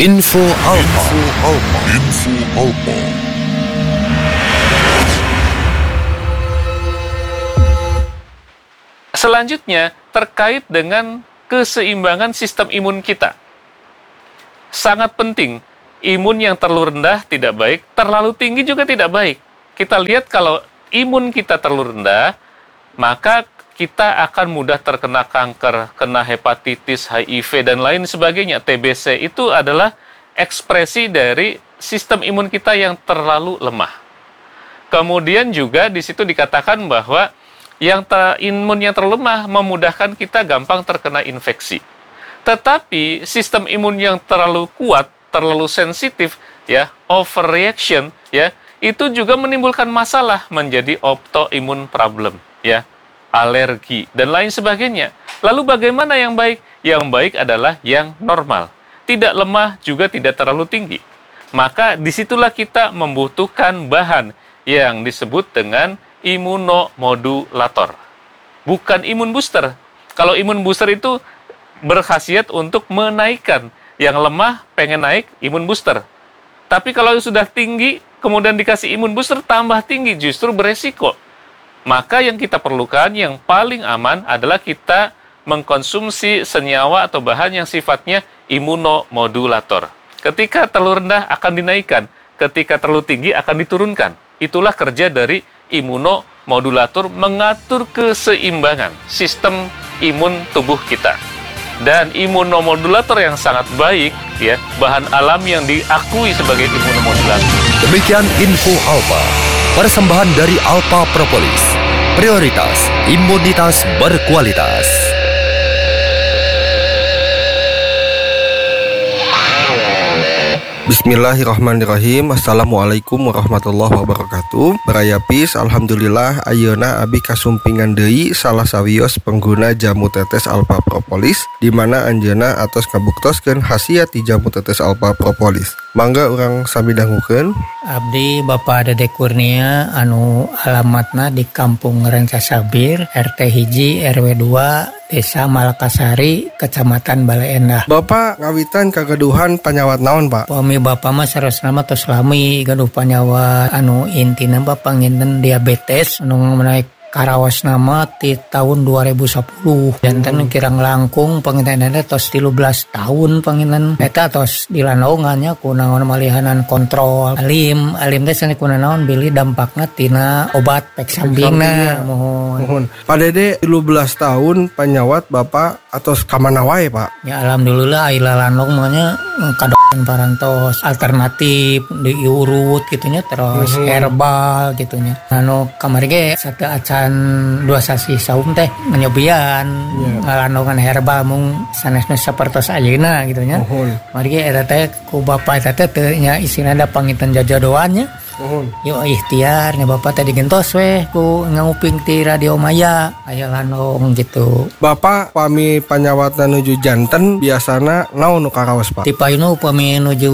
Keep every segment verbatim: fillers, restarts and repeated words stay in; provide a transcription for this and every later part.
Info Alpa. Info Alpa. Info Alpa. Selanjutnya terkait dengan keseimbangan sistem imun kita. Sangat penting, imun yang terlalu rendah tidak baik, terlalu tinggi juga tidak baik. Kita lihat kalau imun kita terlalu rendah, maka kita akan mudah terkena kanker, kena hepatitis, H I V, dan lain sebagainya. T B C itu adalah ekspresi dari sistem imun kita yang terlalu lemah. Kemudian juga di situ dikatakan bahwa yang ter, imun yang terlalu lemah memudahkan kita gampang terkena infeksi. Tetapi sistem imun yang terlalu kuat, terlalu sensitif, ya, overreaction, ya, itu juga menimbulkan masalah menjadi autoimmune problem, ya, alergi dan lain sebagainya. Lalu bagaimana yang baik? Yang baik adalah yang normal, tidak lemah juga tidak terlalu tinggi. Maka disitulah kita membutuhkan bahan yang disebut dengan imunomodulator, bukan imun booster. Kalau imun booster itu berkhasiat untuk menaikkan, yang lemah pengen naik imun booster. Tapi kalau sudah tinggi kemudian dikasih imun booster tambah tinggi, justru beresiko. Maka yang kita perlukan, yang paling aman adalah kita mengkonsumsi senyawa atau bahan yang sifatnya imunomodulator. Ketika terlalu rendah akan dinaikkan, ketika terlalu tinggi akan diturunkan. Itulah kerja dari imunomodulator, mengatur keseimbangan sistem imun tubuh kita. Dan imunomodulator yang sangat baik, ya, bahan alam yang diakui sebagai imunomodulator. Demikian Info Alpa, persembahan dari Alpa Propolis, prioritas imunitas berkualitas. Bismillahirrahmanirrahim. Assalamualaikum warahmatullahi wabarakatuh. Baraya Pis, alhamdulillah ayeuna abi kasumpingan deui salah sawios pengguna jamu tetes Alpa Propolis, di mana anjeunna atos kabuktoskeun khasiat ti jamu tetes Alpa Propolis. Mangga urang sami dangukeun. Abdi Bapak Dede Kurnia anu alamatna di Kampung Rancasabir, R T hiji R W dua, Desa Malakasari, Kecamatan Bale Endah. Bapak ngawitan kagaduhan panyawat naon, Pak? Pami Bapak mah sarosna tos lami gaduh panyawat anu intina Bapak nginten diabetes anu menaik karawas nama ti tahun dua ribu sepuluh. Janten kirang langkung pangintenana tos tilu belas tahun panginten eta tos dilanongannya ku naon malihanan kontrol alim alim teh sani kunaon bili dampakna tina obat pek sambingna mohon. Mohon. Pak Dede tilu belas tahun panyawat Bapak atos kamana wae, Pak? Ya alhamdulillah ila lanong manya kadokan parantos alternatif diurut gitunya terus mm-hmm. herbal gitunya. Anu kamari ge satea acan dua sasi saum teh menyobian yeah. ngalanongan herbal mung sanesna sapertos ayeuna gitunya. Uh-huh. Mari ge eta teh ku Bapak eta teh teu nya isina da panginten jajodoannya. Uh-huh. Yo ikhtiar nya Bapak teh digentos weh ku nguping ti Radio Maya aya lanong gitu. Bapak pami panyawatna nuju janten biasana naon nu karaos, Pak? Ti payuna upami nuju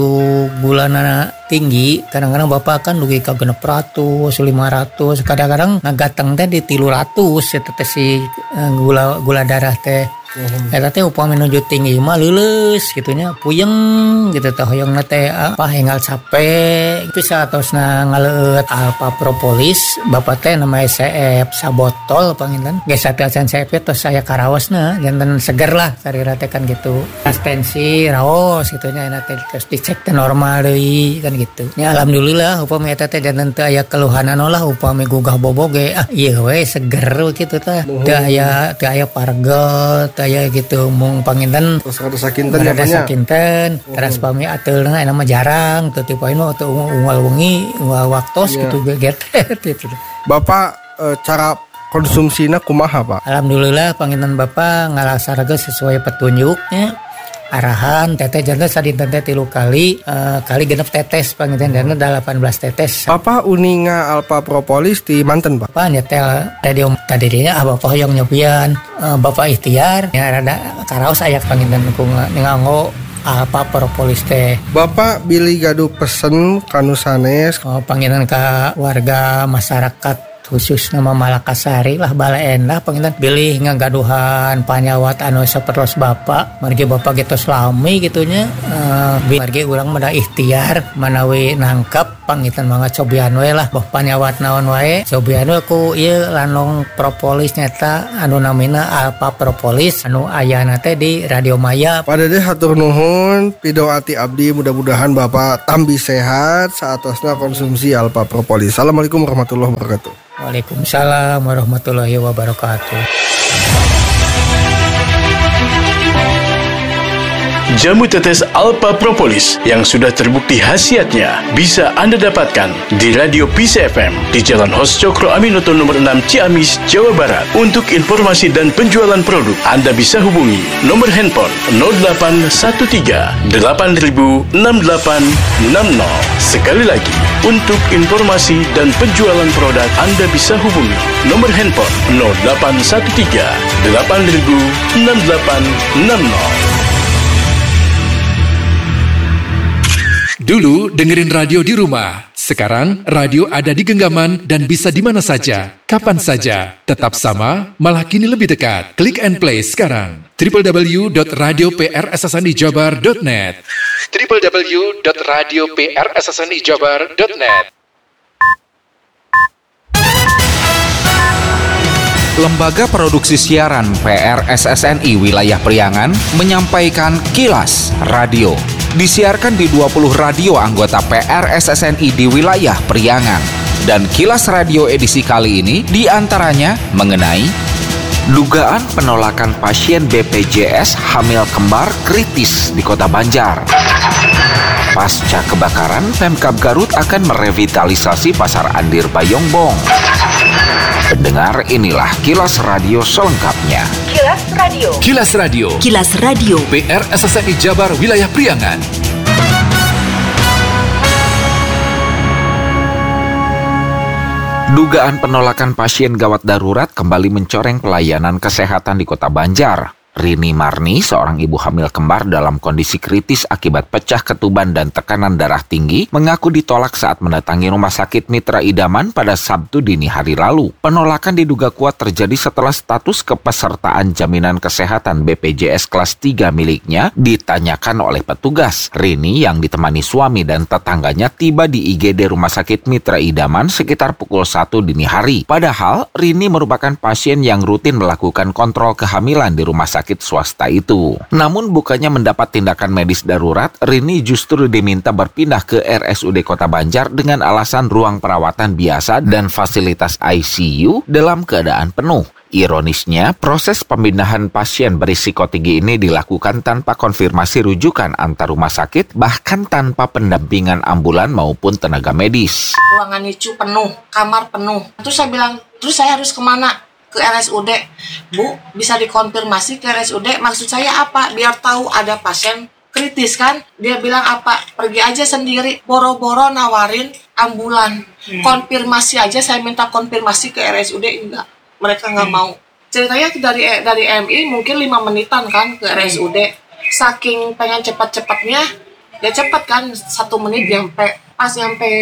gulana tinggi, kadang-kadang Bapak kan dugi ka genep ratus, lima ratus, kadang-kadang ngagateng teh di tilu ratus eta teh si gula gula darah teh. Uhum. Eta teh upami nuju tinggi mah leuleus gitunya, puyeng gitu teh hoyongna teh apa enggal capek bisa atosna ngaleut Alpa Propolis. Bapak teh nama S F sabotol panginten geus sateacan S F tos saya karaosna janten seger lah sarira teh kan gitu. Tensi raos gitunya eta teh terus dicek teh normal deui kan gitu. Ya alhamdulillah upami eta teh janten teu aya keluhanan lah upami gugah bobog ge ah ieu we seger kitu teh. Teu aya teu aya pargel aya gitu mung panginten terus ada sakinten ada sakinten terus pami ateulna eta mah jarang teu ti poino teu unggal wengi unggal waktos yeah. gitu geget gitu. Bapak e, cara konsumsina kumaha, Pak? Alhamdulillah panginten Bapak ngalaksanakeun sesuai petunjuknya arahan teteh jantan sadinten teh tilu kali uh, kali genep tetes panginten dana delapan belas tetes. Bapak uninga Alpa Propolis di manten, Pak? Bapak nyetel radio tadinya ah Bapak hoyong nyobian uh, Bapak ikhtiar ya rada karaos aya panginten ku nganggo Alpa Propolis teh. Bapak bilih gaduh pesen kanu sanes oh, panginten ka warga masyarakat khusus nama Malakasari lah balaen lah pengintan pilih ngagaduhan panyawat anu sapertos bapak margi bapak gitu selami gitunya uh, margi urang mada ikhtiar manawi nangkap pangitan mangga cobian we lah boh panyawat naon wae cobian we ku ieu lanong propolis nyata anu namina Alpha Propolis anu ayana teh di Radio Maya. Padade hatur nuhun pidoati abdi mudah-mudahan bapak tambi sehat saatosna konsumsi Alpha Propolis. Assalamualaikum warahmatullahi wabarakatuh. Waalaikumsalam warahmatullahi wabarakatuh. Jamu tetes Alpha Propolis yang sudah terbukti khasiatnya bisa Anda dapatkan di Radio Peace F M di Jalan Hos Cokro Aminoto nomor enam Ciamis, Jawa Barat. Untuk informasi dan penjualan produk, Anda bisa hubungi nomor handphone nol delapan satu tiga delapan nol enam delapan enam nol. Sekali lagi, untuk informasi dan penjualan produk, Anda bisa hubungi nomor handphone nol delapan satu tiga delapan nol enam delapan enam nol. Dulu dengerin radio di rumah, sekarang radio ada di genggaman dan bisa di mana saja, kapan saja. Tetap sama, malah kini lebih dekat. Klik and play sekarang. w w w dot radio p r s s n i jabar dot net w w w dot radio p r s s n i jabar dot net. Lembaga Produksi Siaran P R S S N I Wilayah Priangan menyampaikan Kilas Radio. Disiarkan di dua puluh radio anggota P R S S N I di wilayah Priangan. Dan Kilas Radio edisi kali ini diantaranya mengenai dugaan penolakan pasien B P J S hamil kembar kritis di Kota Banjar. Pasca kebakaran, Pemkab Garut akan merevitalisasi Pasar Andir Bayongbong. Pendengar, inilah Kilas Radio selengkapnya. Kilas Radio. Kilas Radio. Kilas Radio. P R S S N I Jabar Wilayah Priangan. Dugaan penolakan pasien gawat darurat kembali mencoreng pelayanan kesehatan di Kota Banjar. Rini Marni, seorang ibu hamil kembar dalam kondisi kritis akibat pecah ketuban dan tekanan darah tinggi, mengaku ditolak saat mendatangi Rumah Sakit Mitra Idaman pada Sabtu dini hari lalu. Penolakan diduga kuat terjadi setelah status kepesertaan jaminan kesehatan B P J S kelas tiga miliknya ditanyakan oleh petugas. Rini yang ditemani suami dan tetangganya tiba di I G D Rumah Sakit Mitra Idaman sekitar pukul satu dini hari. Padahal Rini merupakan pasien yang rutin melakukan kontrol kehamilan di rumah sakit sakit swasta itu. Namun bukannya mendapat tindakan medis darurat, Rini justru diminta berpindah ke R S U D Kota Banjar dengan alasan ruang perawatan biasa dan fasilitas I C U dalam keadaan penuh. Ironisnya, proses pemindahan pasien berisiko tinggi ini dilakukan tanpa konfirmasi rujukan antar rumah sakit, bahkan tanpa pendampingan ambulan maupun tenaga medis. Ruangan I C U penuh, kamar penuh. Terus saya bilang, terus saya harus kemana? Ke R S U D. Bu, bisa dikonfirmasi ke R S U D, maksud saya apa? Biar tahu ada pasien kritis kan. Dia bilang apa? Pergi aja sendiri. Boro-boro nawarin ambulan. Hmm. Konfirmasi aja, saya minta konfirmasi ke R S U D, enggak. Mereka nggak hmm. mau. Ceritanya dari dari M I mungkin lima menitan kan ke R S U D. Saking pengen cepat-cepatnya, ya cepat kan, satu menit nyampe. Pas nyampe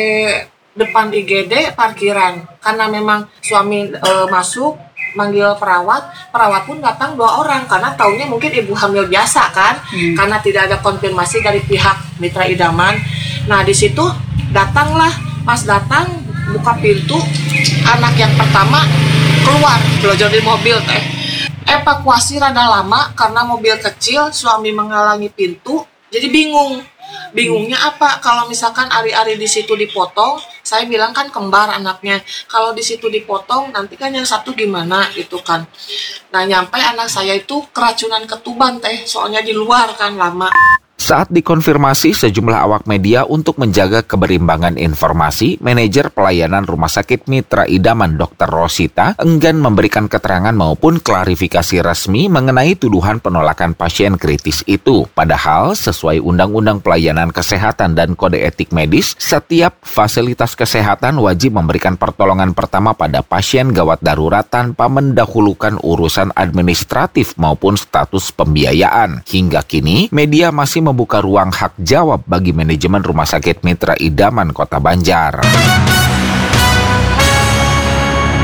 depan I G D parkiran. Karena memang suami e, masuk, manggil perawat, perawat pun datang dua orang karena taunya mungkin ibu hamil biasa kan, hmm. karena tidak ada konfirmasi dari pihak Mitra Idaman. Nah di situ datanglah, pas datang buka pintu, anak yang pertama keluar belajar di mobil teh. Evakuasi rada lama karena mobil kecil, suami menghalangi pintu, jadi bingung. Bingungnya apa? Kalau misalkan ari-ari di situ dipotong, saya bilang kan kembar anaknya. Kalau di situ dipotong, nanti kan yang satu gimana gitu kan. Nah, nyampe anak saya itu keracunan ketuban teh, soalnya di luar kan lama. Saat dikonfirmasi sejumlah awak media untuk menjaga keberimbangan informasi, manajer pelayanan Rumah Sakit Mitra Idaman Dokter Rosita enggan memberikan keterangan maupun klarifikasi resmi mengenai tuduhan penolakan pasien kritis itu. Padahal sesuai Undang-Undang Pelayanan Kesehatan dan Kode Etik Medis, setiap fasilitas kesehatan wajib memberikan pertolongan pertama pada pasien gawat darurat tanpa mendahulukan urusan administratif maupun status pembiayaan. Hingga kini, media masih membuka ruang hak jawab bagi manajemen Rumah Sakit Mitra Idaman Kota Banjar.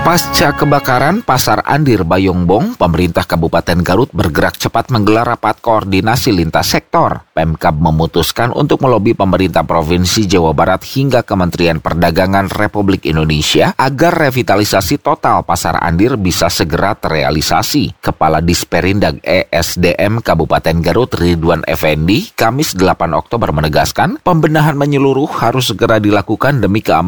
Pasca kebakaran Pasar Andir Bayongbong, pemerintah Kabupaten Garut bergerak cepat menggelar rapat koordinasi lintas sektor. Pemkab memutuskan untuk melobi pemerintah Provinsi Jawa Barat hingga Kementerian Perdagangan Republik Indonesia agar revitalisasi total Pasar Andir bisa segera terrealisasi. Kepala Disperindag E S D M Kabupaten Garut Ridwan Effendi, Kamis delapan Oktober menegaskan, pembenahan menyeluruh harus segera dilakukan demi keamanan